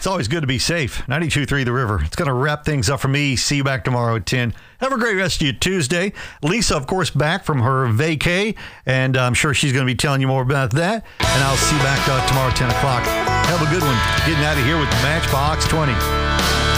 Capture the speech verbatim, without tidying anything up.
It's always good to be safe. ninety-two point three The River. It's going to wrap things up for me. See you back tomorrow at ten. Have a great rest of your Tuesday. Lisa, of course, back from her vacay, and I'm sure she's going to be telling you more about that. And I'll see you back uh, tomorrow at ten o'clock. Have a good one. Getting out of here with Matchbox twenty.